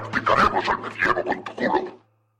Practicaremos el medievo con tu culo.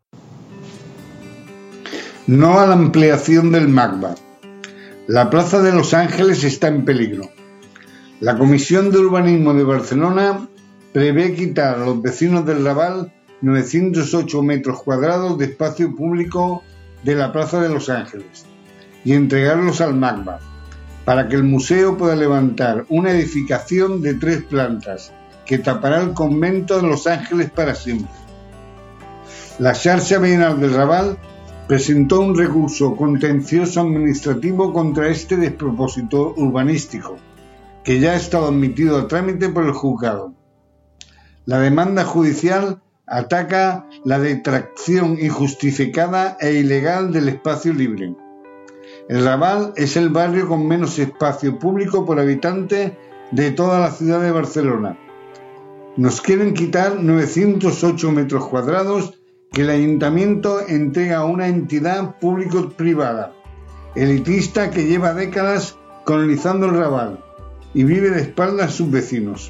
No a la ampliación del MACBA. La Plaza de Los Ángeles está en peligro. La Comisión de Urbanismo de Barcelona prevé quitar a los vecinos del Raval 908 metros cuadrados de espacio público de la Plaza de Los Ángeles y entregarlos al MACBA para que el museo pueda levantar una edificación de 3 plantas que tapará el convento de Los Ángeles para siempre. La Xarxa Veïnal del Raval presentó un recurso contencioso administrativo contra este despropósito urbanístico, que ya ha estado admitido a trámite por el juzgado. La demanda judicial ataca la detracción injustificada e ilegal del espacio libre. El Raval es el barrio con menos espacio público por habitante de toda la ciudad de Barcelona. Nos quieren quitar 908 metros cuadrados que el ayuntamiento entrega a una entidad público-privada, elitista que lleva décadas colonizando el Raval y vive de espaldas a sus vecinos.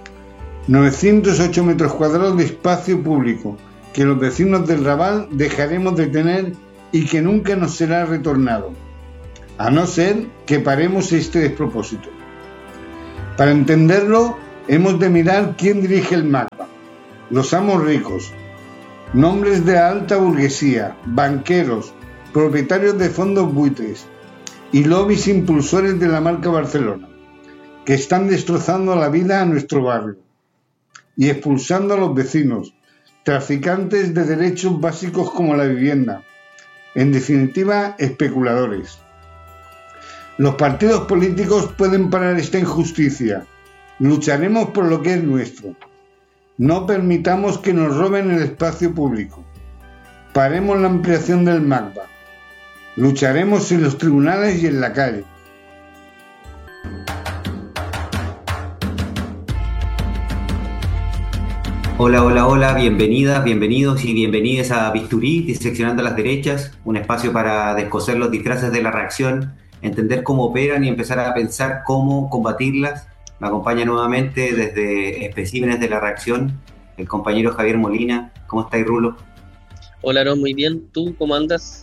908 metros cuadrados de espacio público que los vecinos del Raval dejaremos de tener y que nunca nos será retornado, a no ser que paremos este despropósito. Para entenderlo, hemos de mirar quién dirige el MACBA. Los amos ricos, nombres de alta burguesía, banqueros, propietarios de fondos buitres y lobbies impulsores de la marca Barcelona, que están destrozando la vida a nuestro barrio y expulsando a los vecinos, traficantes de derechos básicos como la vivienda, en definitiva, especuladores. Los partidos políticos pueden parar esta injusticia. Lucharemos por lo que es nuestro. No permitamos que nos roben el espacio público. Paremos la ampliación del MACBA. Lucharemos en los tribunales y en la calle. Hola, bienvenidas, bienvenidos y bienvenidas a Bisturí, Diseccionando las Derechas, un espacio para descoser los disfraces de la reacción, entender cómo operan y empezar a pensar cómo combatirlas. Me acompaña nuevamente desde Especímenes de la Reacción el compañero Javier Molina. ¿Cómo estáis, Rulo? Hola, Aaron, muy bien. ¿Tú cómo andas?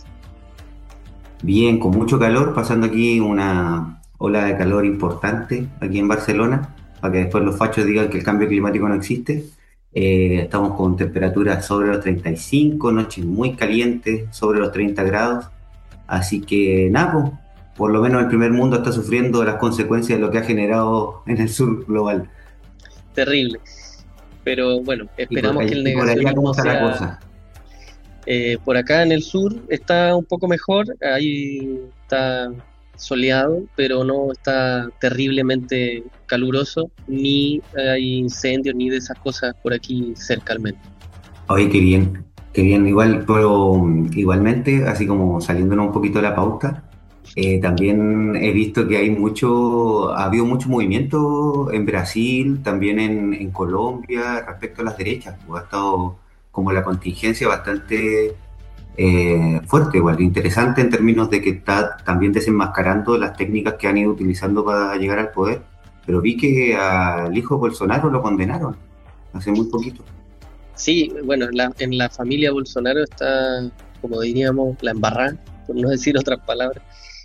Bien, con mucho calor, pasando aquí una ola de calor importante aquí en Barcelona, para que después los fachos digan que el cambio climático no existe. Estamos con temperaturas sobre los 35, noches muy calientes, sobre los 30 grados. Así que nada, pues, por lo menos el primer mundo está sufriendo las consecuencias de lo que ha generado en el sur global. Terrible. Pero bueno, esperamos que el negacionismo ¿cómo está sea... la cosa? Por acá en el sur está un poco mejor, ahí está soleado, pero no está terriblemente caluroso, ni hay incendios, ni de esas cosas por aquí cerca al menos. Oye, qué bien, igual, pero igualmente, así como saliéndonos un poquito de la pauta, también he visto que ha habido mucho movimiento en Brasil, también en Colombia, respecto a las derechas, pues ha estado como la contingencia bastante fuerte, igual, interesante en términos de que está también desenmascarando las técnicas que han ido utilizando para llegar al poder, pero vi que al hijo Bolsonaro lo condenaron hace muy poquito. Sí, bueno, en la familia Bolsonaro está, como diríamos, la embarrada, por no decir otras palabras.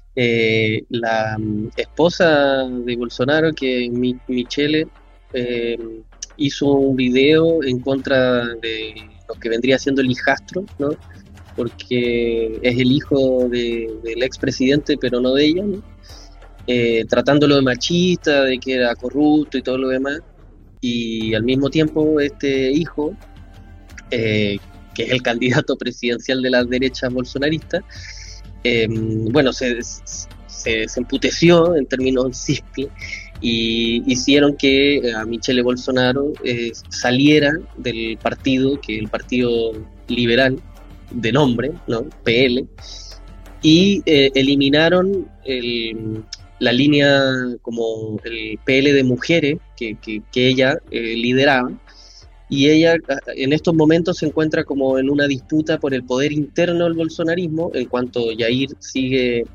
La esposa de Bolsonaro, que Michelle, hizo un video en contra de lo que vendría siendo el hijastro, ¿no? Porque es el hijo del expresidente, pero no de ella, ¿no? Tratándolo de machista, de que era corrupto y todo lo demás, y al mismo tiempo este hijo, que es el candidato presidencial de la derecha bolsonarista, bueno, se emputeció en términos simples y hicieron que a Michelle Bolsonaro saliera del partido, que es el Partido Liberal de nombre, ¿no? PL, y eliminaron la línea como el PL de mujeres que ella lideraba, y ella en estos momentos se encuentra como en una disputa por el poder interno del bolsonarismo, en cuanto Jair sigue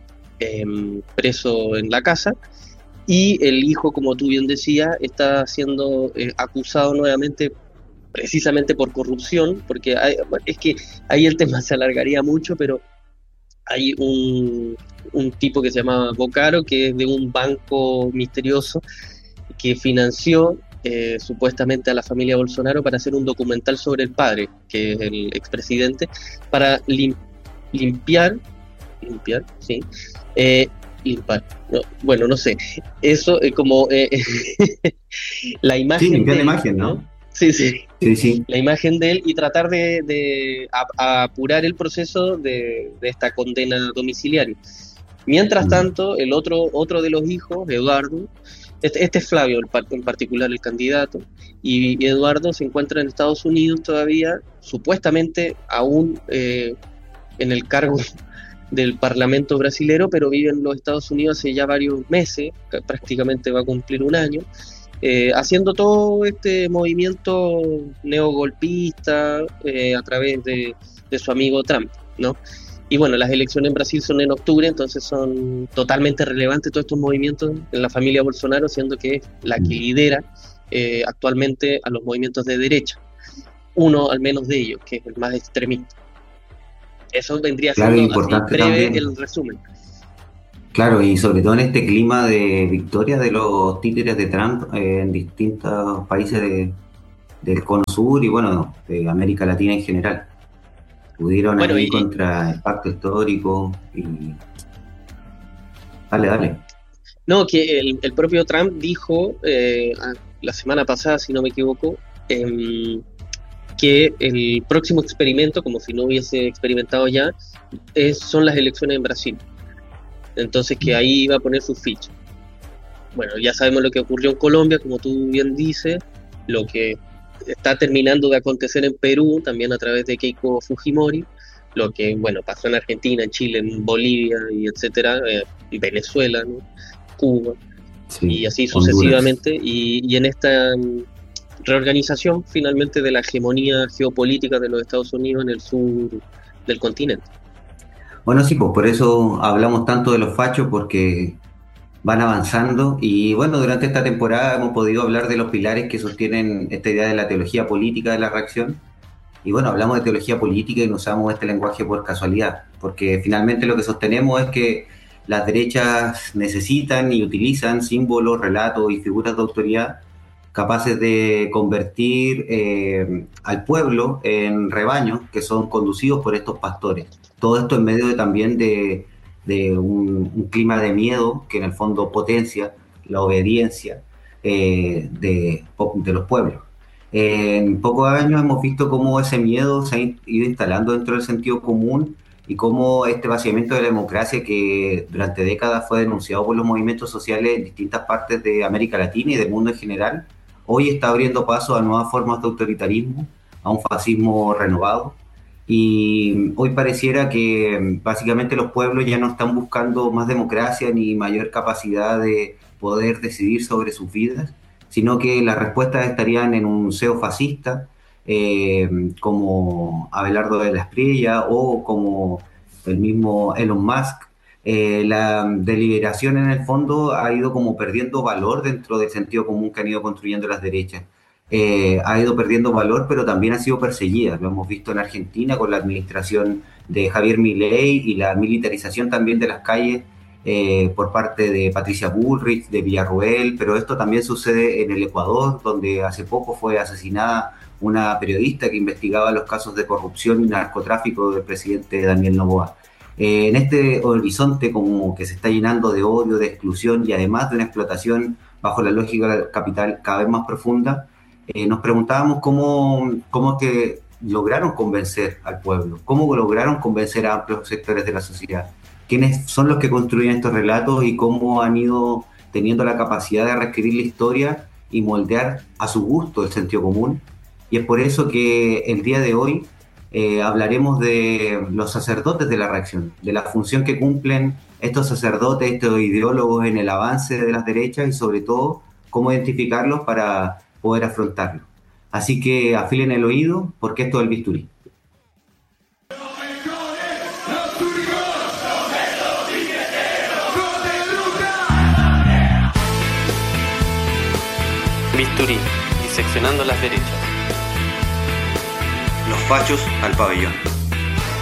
preso en la casa, y el hijo, como tú bien decías, está siendo acusado nuevamente precisamente por corrupción, porque es que ahí el tema se alargaría mucho, pero hay un tipo que se llama Bocaro, que es de un banco misterioso que financió supuestamente a la familia Bolsonaro para hacer un documental sobre el padre, que es el expresidente, para limpiar, sí, limpar, no, bueno, no sé, eso como la Sí, imagen limpiar de la él, imagen, ¿no? ¿no? Sí, sí, Sí, sí. la imagen de él y tratar de apurar el proceso de esta condena domiciliaria. Mientras Mm. tanto, el otro de los hijos, Eduardo, este es Flavio en particular el candidato, y Eduardo se encuentra en Estados Unidos todavía, supuestamente aún en el cargo del Parlamento brasilero, pero vive en los Estados Unidos hace ya varios meses, prácticamente va a cumplir un año, haciendo todo este movimiento neogolpista a través de su amigo Trump, ¿no? Y bueno, las elecciones en Brasil son en octubre, entonces son totalmente relevantes todos estos movimientos en la familia Bolsonaro, siendo que es la que lidera actualmente a los movimientos de derecha. Uno al menos de ellos, que es el más extremista. Eso vendría Claro, es siendo así importante breve también. el resumen. Claro, y sobre todo en este clima de victoria de los títeres de Trump en distintos países del Cono Sur y bueno, de América Latina en general. Pudieron Bueno, ahí contra el pacto histórico y... Dale, dale. no, que el propio Trump dijo la semana pasada, si no me equivoco, que el próximo experimento, como si no hubiese experimentado ya, son las elecciones en Brasil. Entonces que ahí iba a poner sus fichas. Bueno, ya sabemos lo que ocurrió en Colombia, como tú bien dices, lo que está terminando de acontecer en Perú, también a través de Keiko Fujimori, lo que, bueno, pasó en Argentina, en Chile, en Bolivia, y etcétera, y Venezuela, ¿no? Cuba, y Sí, así Honduras. sucesivamente, y en esta reorganización finalmente de la hegemonía geopolítica de los Estados Unidos en el sur del continente. Bueno, sí, pues por eso hablamos tanto de los fachos, porque van avanzando y bueno, durante esta temporada hemos podido hablar de los pilares que sostienen esta idea de la teología política de la reacción. Y bueno, hablamos de teología política y no usamos este lenguaje por casualidad, porque finalmente lo que sostenemos es que las derechas necesitan y utilizan símbolos, relatos y figuras de autoridad capaces de convertir al pueblo en rebaños que son conducidos por estos pastores. Todo esto en medio también de un clima de miedo que en el fondo potencia la obediencia de los pueblos. En pocos años hemos visto cómo ese miedo se ha ido instalando dentro del sentido común y cómo este vaciamiento de la democracia que durante décadas fue denunciado por los movimientos sociales en distintas partes de América Latina y del mundo en general, hoy está abriendo paso a nuevas formas de autoritarismo, a un fascismo renovado. Y hoy pareciera que básicamente los pueblos ya no están buscando más democracia ni mayor capacidad de poder decidir sobre sus vidas, sino que las respuestas estarían en un CEO fascista, como Abelardo de la Espriella o como el mismo Elon Musk. La deliberación en el fondo ha ido como perdiendo valor dentro del sentido común que han ido construyendo las derechas. Ha ido perdiendo valor, pero también ha sido perseguida. Lo hemos visto en Argentina con la administración de Javier Milei y la militarización también de las calles por parte de Patricia Bullrich, de Villarroel, pero esto también sucede en el Ecuador, donde hace poco fue asesinada una periodista que investigaba los casos de corrupción y narcotráfico del presidente Daniel Noboa. En este horizonte como que se está llenando de odio, de exclusión y además de una explotación bajo la lógica del capital cada vez más profunda, nos preguntábamos cómo que lograron convencer al pueblo, cómo lograron convencer a amplios sectores de la sociedad, quiénes son los que construyen estos relatos y cómo han ido teniendo la capacidad de reescribir la historia y moldear a su gusto el sentido común. Y es por eso que el día de hoy hablaremos de los sacerdotes de la reacción, de la función que cumplen estos sacerdotes, estos ideólogos en el avance de las derechas y sobre todo cómo identificarlos para poder afrontarlo. Así que afilen el oído porque esto es el bisturí. Bisturí, diseccionando las derechas. Los fachos al pabellón.